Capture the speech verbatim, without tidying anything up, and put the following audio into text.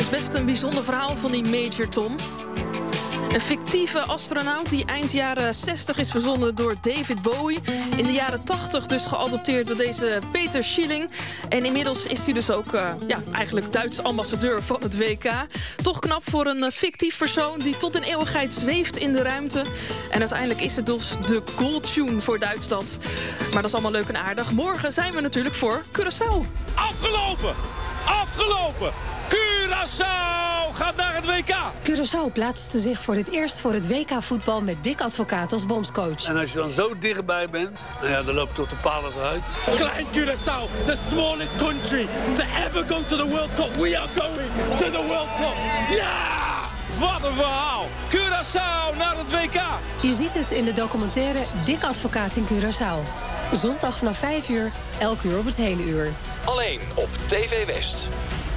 best een bijzonder verhaal van die Major Tom. Een fictieve astronaut die eind jaren zestig is verzonnen door David Bowie. In de jaren tachtig dus geadopteerd door deze Peter Schilling. En inmiddels is hij dus ook uh, ja, eigenlijk Duits ambassadeur van het W K. Toch knap voor een uh, fictief persoon die tot in eeuwigheid zweeft in de ruimte. En uiteindelijk is het dus de goaltune voor Duitsland. Maar dat is allemaal leuk en aardig. Morgen zijn we natuurlijk voor Curaçao. Afgelopen! Afgelopen! Curaçao gaat naar het W K. Curaçao plaatste zich voor het eerst voor het W K-voetbal met Dick Advocaat als bondscoach. En als je dan zo dichtbij bent, nou ja, dan loopt tot de palen eruit. Klein Curaçao, the smallest country to ever go to the World Cup. We are going to the World Cup. Ja! Wat een verhaal. Curaçao naar het W K. Je ziet het in de documentaire Dick Advocaat in Curaçao. Zondag vanaf vijf uur, elk uur op het hele uur. Alleen op T V West.